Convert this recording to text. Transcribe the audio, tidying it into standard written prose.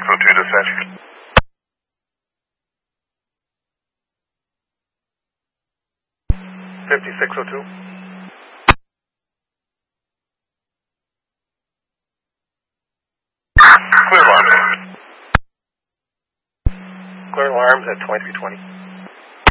5602 dispatch. $5602. Clear alarms. Clear alarms at 2320.